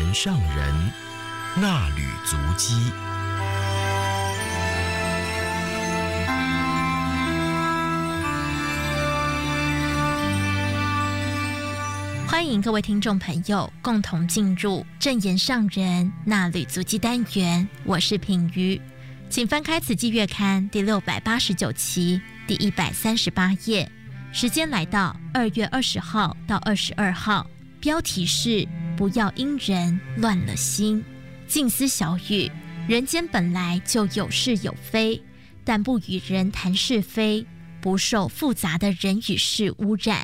言上人，那履足迹。 欢迎各位听众朋友共同进入正言上人那履足迹单元，我是品瑜，请翻开慈济月刊第689期第138页，时间来到2月20号到22号，标题是不要因人乱了心。静思小语，人间本来就有是有非，但不与人谈是非，不受复杂的人与事污染。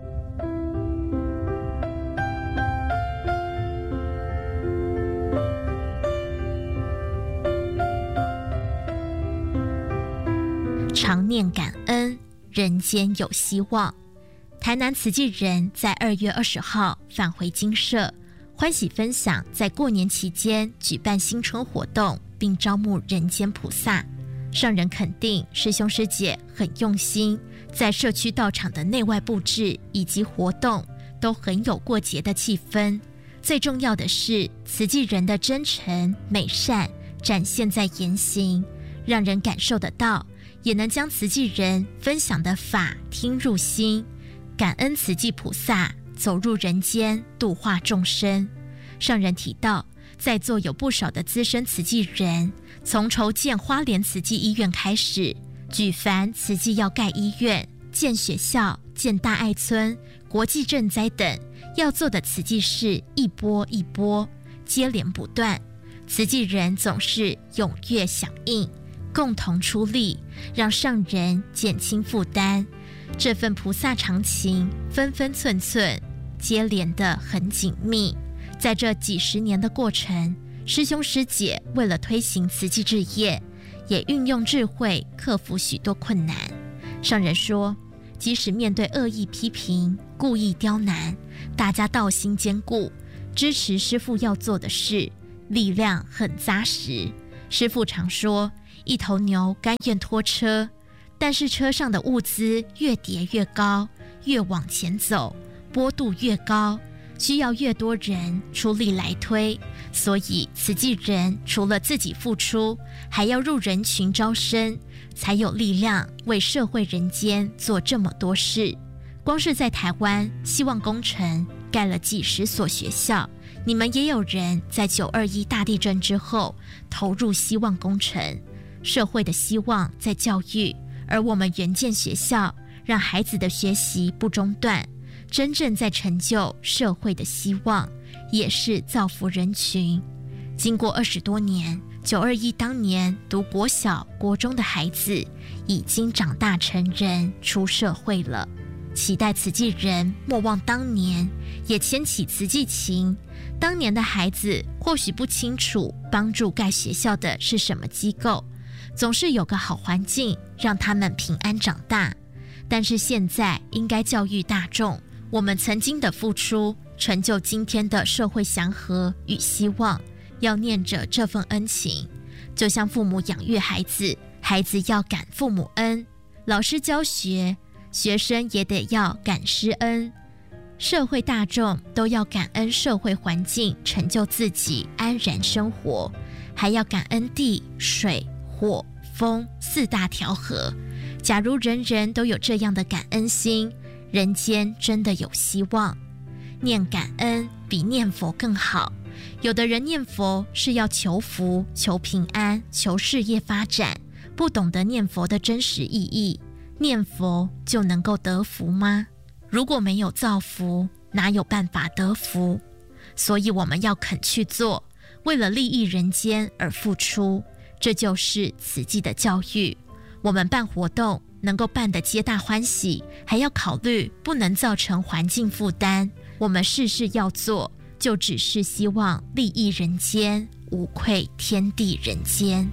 常念感恩，人间有希望。台南慈济人在2月20号返回精舍，欢喜分享在过年期间举办新春活动，并招募人间菩萨。上人肯定师兄师姐很用心，在社区道场的内外布置以及活动都很有过节的气氛。最重要的是，慈济人的真诚美善展现在言行，让人感受得到，也能将慈济人分享的法听入心，感恩慈济菩萨走入人间度化众生。上人提到，在座有不少的资深慈济人，从筹建花莲慈济医院开始，举凡慈济要盖医院、建学校、建大爱村、国际赈灾等要做的慈济事，一波一波接连不断，慈济人总是踊跃响应，共同出力，让上人减轻负担。这份菩萨常情，分分寸寸接连得很紧密。在这几十年的过程，师兄师姐为了推行慈济志业，也运用智慧克服许多困难。上人说，即使面对恶意批评、故意刁难，大家道心坚固，支持师父要做的事，力量很扎实。师父常说，一头牛甘愿拖车，但是车上的物资越叠越高，越往前走，坡度越高，需要越多人出力来推。所以慈济人除了自己付出，还要入人群招生，才有力量为社会人间做这么多事。光是在台湾希望工程盖了几十所学校，你们也有人在921大地震之后投入希望工程。社会的希望在教育，而我们援建学校，让孩子的学习不中断，真正在成就社会的希望，也是造福人群。经过20多年，921当年读国小、国中的孩子已经长大成人，出社会了。期待慈济人莫忘当年，也牵起慈济情。当年的孩子或许不清楚帮助盖学校的是什么机构，总是有个好环境让他们平安长大。但是现在应该教育大众，我们曾经的付出成就今天的社会祥和与希望，要念着这份恩情。就像父母养育孩子，孩子要感父母恩；老师教学，学生也得要感师恩。社会大众都要感恩社会环境，成就自己安然生活，还要感恩地、水、火、风4大调和。假如人人都有这样的感恩心，人间真的有希望。念感恩比念佛更好，有的人念佛是要求福、求平安、求事业发展，不懂得念佛的真实意义。念佛就能够得福吗？如果没有造福，哪有办法得福？所以我们要肯去做，为了利益人间而付出，这就是慈济的教育。我们办活动能够办得皆大欢喜，还要考虑不能造成环境负担。我们事事要做，就只是希望利益人间，无愧天地人间。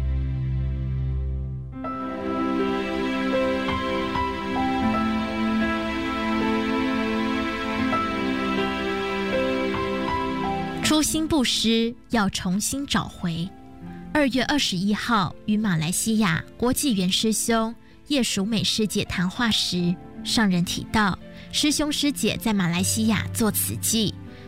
初心不失，要重新找回。2月21号与马来西亚郭继元师兄叶淑美师姐谈话时，上人提到师兄师姐在马来西亚做慈济，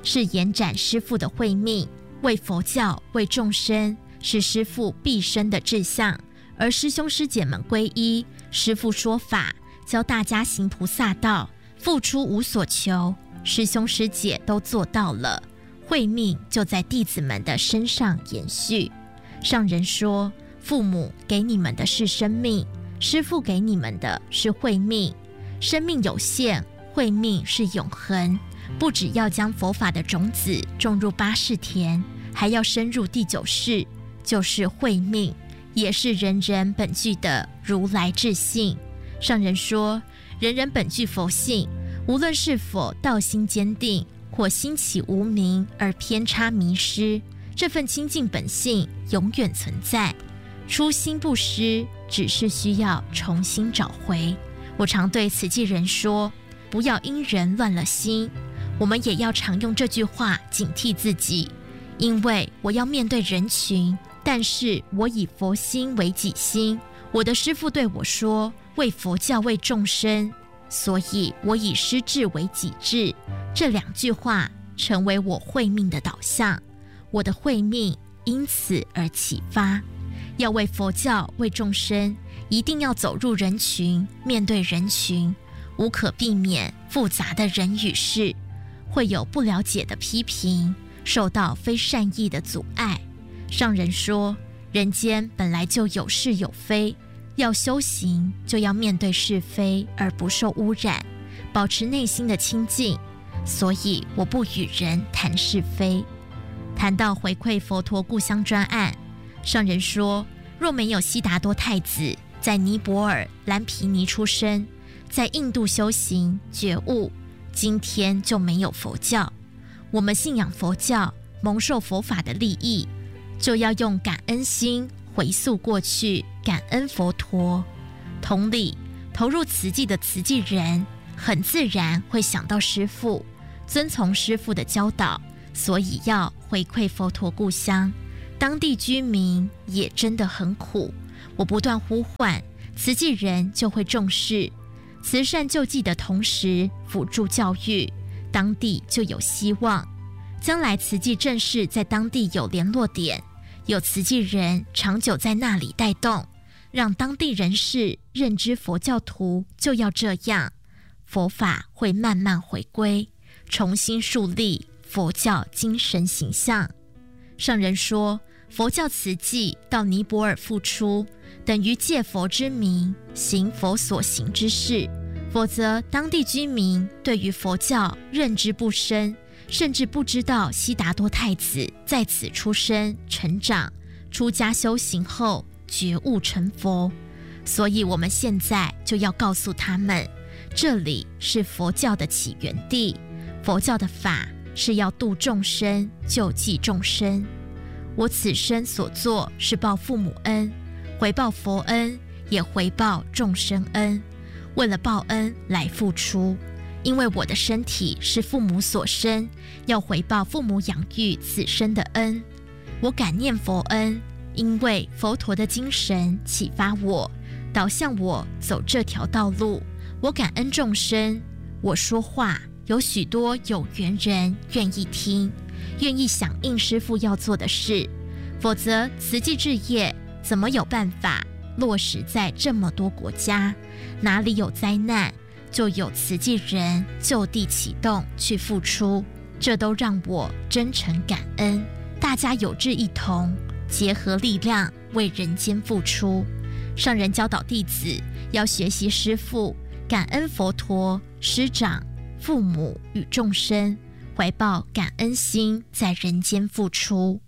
是延展师父的慧命，为佛教为众生，是师父毕生的志向。而师兄师姐们皈依师父说法，教大家行菩萨道，付出无所求，师兄师姐都做到了，慧命就在弟子们的身上延续。上人说，父母给你们的是生命，师父给你们的是慧命。生命有限，慧命是永恒。不只要将佛法的种子种入八识田，还要深入第九识，就是慧命，也是人人本具的如来智性。上人说，人人本具佛性，无论是否道心坚定，或兴起无明而偏差迷失，这份清净本性永远存在，初心不失，只是需要重新找回。我常对慈济人说，不要因人乱了心。我们也要常用这句话警惕自己，因为我要面对人群，但是我以佛心为己心。我的师父对我说，为佛教为众生，所以我以师志为己志。这两句话成为我慧命的导向，我的慧命因此而启发。要为佛教为众生，一定要走入人群，面对人群，无可避免复杂的人与事，会有不了解的批评，受到非善意的阻碍。上人说，人间本来就有是有非，要修行就要面对是非而不受污染，保持内心的清净。所以我不与人谈是非。谈到回馈佛陀故乡专案，上人说，若没有悉达多太子在尼泊尔兰皮尼出生，在印度修行觉悟，今天就没有佛教。我们信仰佛教，蒙受佛法的利益，就要用感恩心回溯过去，感恩佛陀。同理，投入慈济的慈济人，很自然会想到师父，遵从师父的教导，所以要回馈佛陀故乡。当地居民也真的很苦，我不断呼唤，慈济人就会重视。慈善救济的同时辅助教育，当地就有希望。将来慈济正式在当地有联络点，有慈济人长久在那里带动，让当地人士认知佛教徒就要这样，佛法会慢慢回归，重新树立佛教精神形象。上人说，佛教慈济到尼泊尔付出，等于借佛之名行佛所行之事，否则当地居民对于佛教认知不深，甚至不知道悉达多太子在此出生成长，出家修行后觉悟成佛。所以我们现在就要告诉他们，这里是佛教的起源地，佛教的法是要度众生，救济众生。我此生所做是报父母恩，回报佛恩，也回报众生恩。为了报恩来付出，因为我的身体是父母所生，要回报父母养育此生的恩。我感念佛恩，因为佛陀的精神启发我，导向我走这条道路。我感恩众生，我说话有许多有缘人愿意听，愿意响应师父要做的事，否则慈济志业怎么有办法落实在这么多国家？哪里有灾难，就有慈济人就地启动去付出，这都让我真诚感恩。大家有志一同，结合力量为人间付出。上人教导弟子要学习师父，感恩佛陀、师长、父母与众生，怀抱感恩心，在人间付出。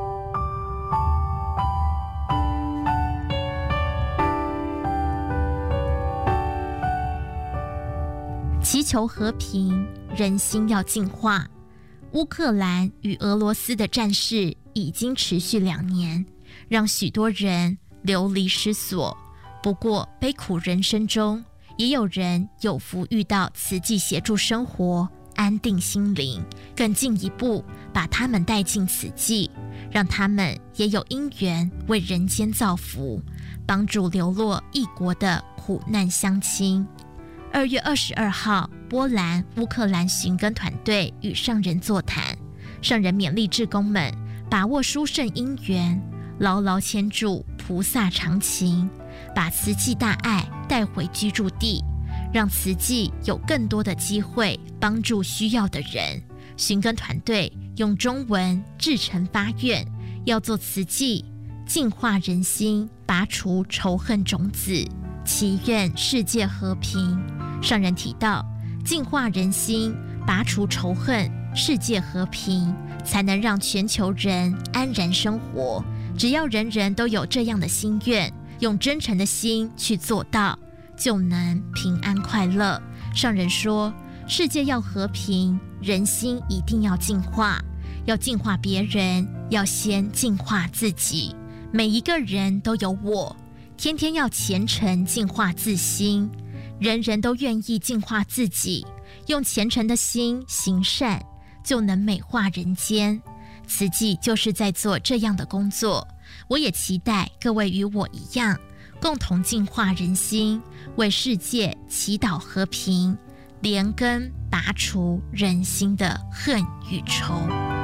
祈求和平，人心要净化。乌克兰与俄罗斯的战事已经持续2年，让许多人流离失所。不过悲苦人生中，也有人有福遇到慈济协助生活，安定心灵，更进一步把他们带进慈济，让他们也有因缘为人间造福，帮助流落异国的苦难乡亲。2月22号，波兰、乌克兰寻根团队与上人座谈， 上人勉励志工们把握殊胜因缘，牢牢牵住菩萨常情，把慈济大爱带回居住地，让慈济有更多的机会帮助需要的人。寻根团队用中文至诚发愿，要做慈济净化人心，拔除仇恨种子，祈愿世界和平。上人提到，净化人心，拔除仇恨，世界和平，才能让全球人安然生活。只要人人都有这样的心愿，用真诚的心去做到，就能平安快乐。上人说，世界要和平，人心一定要净化，要净化别人，要先净化自己。每一个人都有我，天天要虔诚净化自心，人人都愿意净化自己，用虔诚的心行善，就能美化人间。慈济就是在做这样的工作，我也期待各位与我一样，共同净化人心，为世界祈祷和平，连根拔除人心的恨与仇。